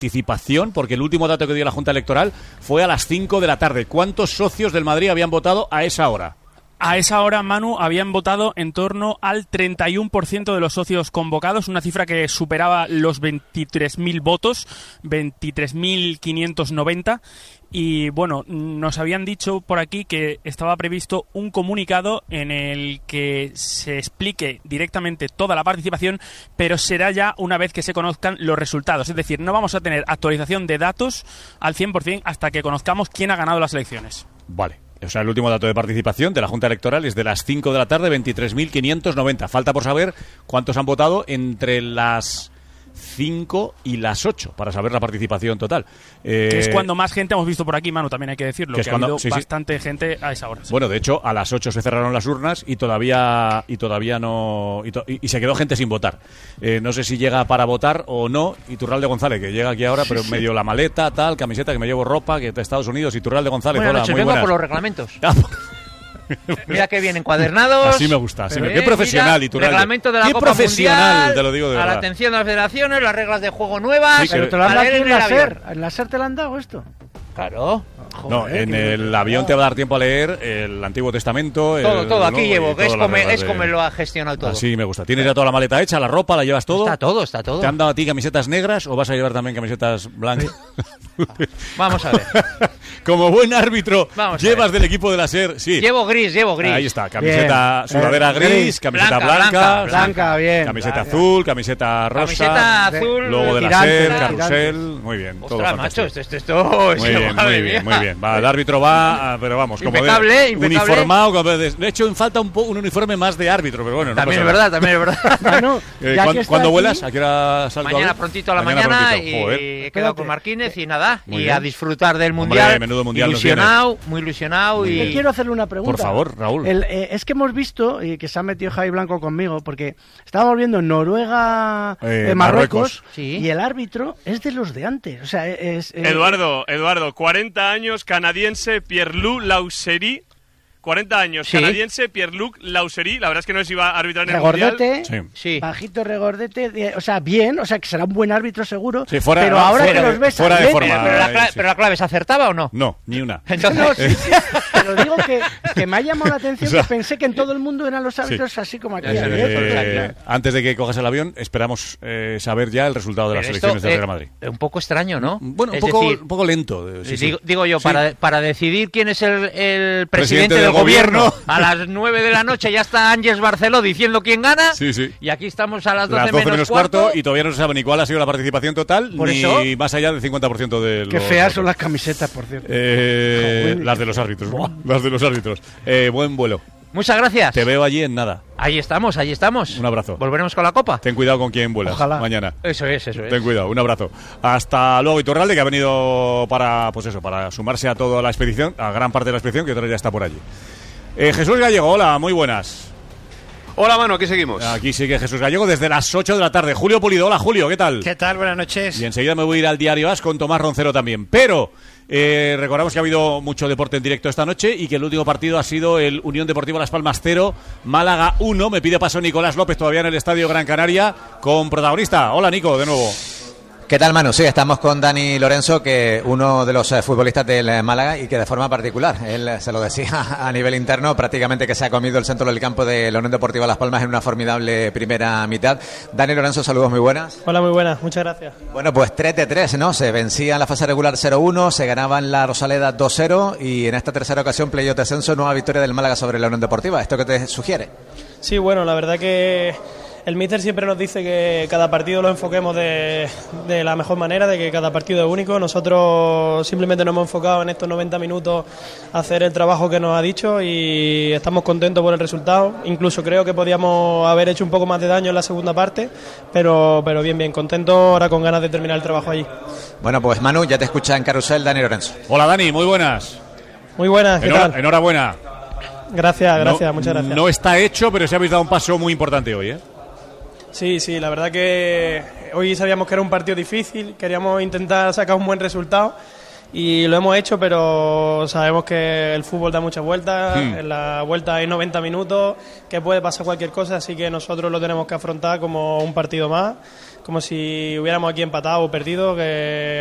participación, porque el último dato que dio la Junta Electoral fue a las 5 de la tarde. ¿Cuántos socios del Madrid habían votado a esa hora? A esa hora, Manu, habían votado en torno al 31% de los socios convocados, una cifra que superaba los 23.000 votos, 23.590. Y bueno, nos habían dicho por aquí que estaba previsto un comunicado en el que se explique directamente toda la participación, pero será ya una vez que se conozcan los resultados. Es decir, no vamos a tener actualización de datos al 100% hasta que conozcamos quién ha ganado las elecciones. Vale. O sea, el último dato de participación de la Junta Electoral es de las 5 de la tarde, 23.590. Falta por saber cuántos han votado entre las 5 y las 8 para saber la participación total. Que es cuando más gente hemos visto por aquí, Manu, también hay que decirlo, que ha habido bastante gente a esa hora. Sí. Bueno, de hecho, a las 8 se cerraron las urnas y todavía no... Y se quedó gente sin votar. No sé si llega para votar o no. Iturralde González, que llega aquí ahora, pero medio la maleta, tal, camiseta, que me llevo ropa, que está Estados Unidos. Iturralde González, buenas noches, vengo por los reglamentos. Mira que bien encuadernados. Así me gusta. Qué profesional, Iturralde. Reglamento de la Qué Copa profesional, Mundial, te lo digo de verdad. A la atención de las federaciones, las reglas de juego nuevas. Sí, pero te lo han dado aquí en la SER. ¿En la SER te lo han dado esto? Claro. Joder, no, en el avión te va a dar tiempo a leer el Antiguo Testamento. Todo aquí llevo, que es como lo ha gestionado todo. Así me gusta. ¿Tienes ya toda la maleta hecha, la ropa, la llevas todo? Está todo. ¿Te han dado a ti camisetas negras o vas a llevar también camisetas blancas? Vamos a ver. Como buen árbitro, llevas del equipo de la SER, sí. Llevo gris. Ahí está, camiseta, sudadera gris, camiseta blanca, bien. Camiseta azul, camiseta rosa. Camiseta azul, logo de la SER, carrusel, muy bien. Ostras, macho, esto muy bien. Va, el árbitro va, pero vamos, como impecable. Uniformado. De hecho, falta un uniforme más de árbitro, pero bueno, no también es verdad. Bueno, ¿cuándo vuelas? ¿A qué hora salgo? Mañana prontito a la mañana y he quedado con Marquínez y nada, y a disfrutar del Mundial. Menudo Mundial muy ilusionado. Y quiero hacerle una pregunta. Por favor, Raúl. Es que hemos visto, que se ha metido Javi Blanco conmigo, porque estábamos viendo Noruega, Marruecos, y el árbitro es de los de antes. O sea, Eduardo, 40 años, canadiense, Pierre-Luc Lauserie. 40 años, canadiense, Pierre-Luc Lauserie. La verdad es que no sé si va a arbitrar en el Mundial. Sí. Bajito, regordete, o sea, bien, o sea, que será un buen árbitro seguro. Sí, pero ahora que los ves fuera de forma. Pero la clave, ¿se acertaba o no? No, ni una. Entonces, pero digo que me ha llamado la atención, que pensé que en todo el mundo eran los árbitros así como aquí. Antes de que cojas el avión, esperamos saber ya el resultado de las elecciones del Real Madrid. Un poco extraño, ¿no? Bueno, un poco lento. Digo yo, para decidir quién es el presidente del gobierno, a las 9 de la noche ya está Ángels Barceló diciendo quién gana. Y aquí estamos a las 12 menos cuarto y todavía no se sabe ni cuál ha sido la participación total, ni más allá del 50% de los... Qué feas son las camisetas, por cierto. Las de los árbitros. Las de los árbitros. Buen vuelo. Muchas gracias. Te veo allí en nada. Ahí estamos. Un abrazo. ¿Volveremos con la copa? Ten cuidado con quién vuelas. Ojalá. Mañana. Eso es. Ten cuidado, un abrazo. Hasta luego, Iturralde, que ha venido para sumarse a toda la expedición, a gran parte de la expedición, que otra ya está por allí. Jesús Gallego, hola, muy buenas. Hola, mano, aquí seguimos. Aquí sigue Jesús Gallego desde las 8 de la tarde. Julio Pulido, hola, Julio, ¿qué tal? ¿Qué tal? Buenas noches. Y enseguida me voy a ir al Diario As con Tomás Roncero también. Pero recordamos que ha habido mucho deporte en directo esta noche y que el último partido ha sido el Unión Deportiva Las Palmas 0, Málaga 1. Me pide paso Nicolás López todavía en el Estadio Gran Canaria con protagonista. Hola, Nico, de nuevo. ¿Qué tal, Manu? Sí, estamos con Dani Lorenzo, que uno de los futbolistas del Málaga y que de forma particular, él se lo decía a nivel interno, prácticamente que se ha comido el centro del campo de la Unión Deportiva Las Palmas en una formidable primera mitad. Dani Lorenzo, saludos muy buenas. Hola, muy buenas, muchas gracias. Bueno, pues 3-3, ¿no? Se vencía en la fase regular 0-1, se ganaba en la Rosaleda 2-0 y en esta tercera ocasión, playoff de ascenso, nueva victoria del Málaga sobre la Unión Deportiva. ¿Esto qué te sugiere? Sí, bueno, la verdad que el míster siempre nos dice que cada partido lo enfoquemos de la mejor manera, de que cada partido es único. Nosotros simplemente nos hemos enfocado en estos 90 minutos a hacer el trabajo que nos ha dicho y estamos contentos por el resultado. Incluso creo que podíamos haber hecho un poco más de daño en la segunda parte, pero bien, contento ahora con ganas de terminar el trabajo allí. Bueno, pues Manu, ya te escucha en Carrusel Dani Lorenzo. Hola, Dani, muy buenas. Muy buenas, ¿qué tal? Enhorabuena. Gracias, muchas gracias. No está hecho, pero se habéis dado un paso muy importante hoy, ¿eh? Sí, la verdad que hoy sabíamos que era un partido difícil, queríamos intentar sacar un buen resultado y lo hemos hecho, pero sabemos que el fútbol da muchas vueltas, en la vuelta hay 90 minutos, que puede pasar cualquier cosa, así que nosotros lo tenemos que afrontar como un partido más, como si hubiéramos aquí empatado o perdido, que